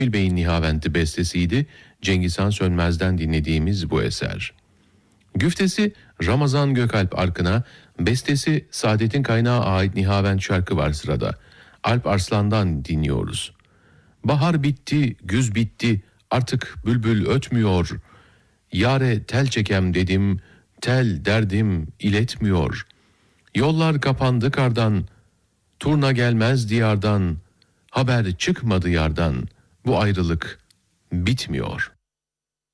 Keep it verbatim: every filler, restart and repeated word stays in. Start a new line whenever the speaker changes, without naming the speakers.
Kamil Bey'in Nihavent'i bestesiydi. Cengiz Han Sönmez'den dinlediğimiz bu eser. Güftesi Ramazan Gökalp Arkın'a, bestesi Saadet'in Kaynağı'na ait Nihavent şarkı var sırada. Alp Arslan'dan dinliyoruz. Bahar bitti, güz bitti, artık bülbül ötmüyor. Yare tel çekem dedim, tel derdim iletmiyor. Yollar kapandı kardan, turna gelmez diyardan, haber çıkmadı yardan, bu ayrılık bitmiyor.''